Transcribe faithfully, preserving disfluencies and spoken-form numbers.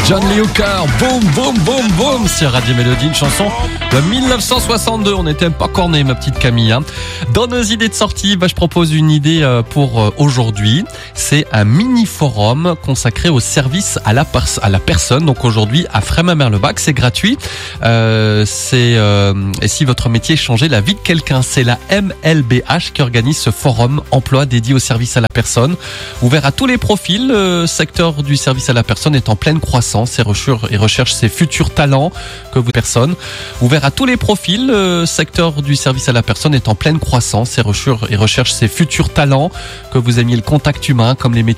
John Lee Hooker, boum, boum, boum, boum, sur Radio Mélodie, une chanson de dix-neuf cent soixante-deux. On n'était pas corné, ma petite Camille. Hein. Dans nos idées de sortie, bah, je propose une idée pour aujourd'hui. C'est un mini-forum consacré au service à la, pers- à la personne. Donc aujourd'hui, à Frémin-Merlebach, c'est gratuit. Euh, c'est euh, et si votre métier changeait la vie de quelqu'un, c'est la M L B H qui organise ce forum emploi dédié au service à la personne. Ouvert à tous les profils, le secteur du service à la personne est en pleine croissance et recherche, et recherche ses futurs talents que vous personne. Ouvert à tous les profils, le secteur du service à la personne est en pleine croissance et recherche, et recherche ses futurs talents, que vous aimiez le contact humain comme les métiers